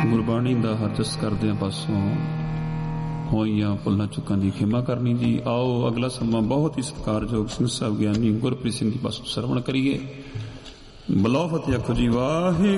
ਗੁਰਬਾਣੀ ਦਾ ਹਰ ਜਸ ਕਰਦਿਆਂ ਪਾਸੋਂ ਹੋਈਆਂ ਭੁੱਲਾਂ ਚੁੱਕਾਂ ਦੀ ਖਿਮਾ ਕਰਨੀ ਜੀ। ਆਓ ਅਗਲਾ ਸਮਾਂ ਬਹੁਤ ਹੀ ਸਤਿਕਾਰਯੋਗ ਸਿੰਘ ਸਾਹਿਬ ਗਿਆਨੀ ਗੁਰਪ੍ਰੀਤ ਸਿੰਘ ਜੀ ਪਾਸੋਂ ਸਰਵਣ ਕਰੀਏ। ਬਲੋ ਫਤਿਹ ਆਖੋ ਜੀ। ਵਾਹਿਗੁਰੂ